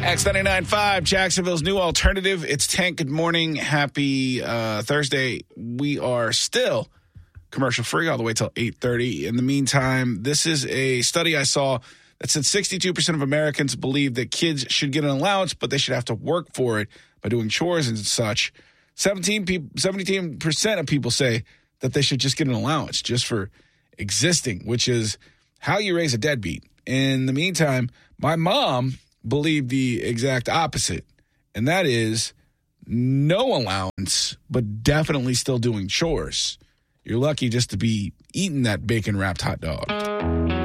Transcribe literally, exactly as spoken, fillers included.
X ninety-nine point five, Jacksonville's new alternative. It's Tank. Good morning. Happy uh, Thursday. We are still commercial free all the way till eight thirty. In the meantime, this is a study I saw that said sixty-two percent of Americans believe that kids should get an allowance, but they should have to work for it by doing chores and such. seventeen percent of people say that they should just get an allowance just for existing, which is how you raise a deadbeat. In the meantime, my mom believed the exact opposite, and that is no allowance, but definitely still doing chores. You're lucky just to be eating that bacon-wrapped hot dog.